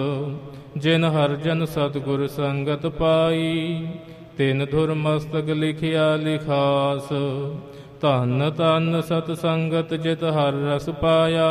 ਜਿਨ ਹਰਿ ਜਨ ਸਤਿਗੁਰ ਸੰਗਤ ਪਾਈ, ਤਿਨ ਧੁਰ ਮਸਤਕ ਲਿਖਿਆ ਲਿਖਾਸ। ਧੰਨ ਧੰਨ ਸਤ ਸੰਗਤ ਜਿਤ ਹਰਿ ਰਸ ਪਾਇਆ,